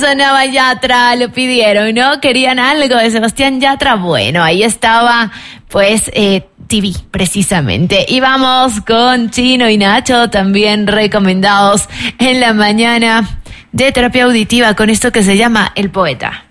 Sonaba Yatra, lo pidieron, ¿no? Querían algo de Sebastián Yatra. Bueno, ahí estaba, pues, TV, precisamente. Y vamos con Chino y Nacho, también recomendados en la mañana de terapia auditiva con esto que se llama El Poeta.